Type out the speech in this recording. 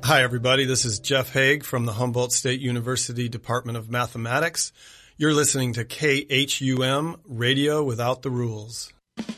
Hi, everybody. This is Jeff Haig from the Humboldt State University Department of Mathematics. You're listening to KHUM Radio Without the Rules.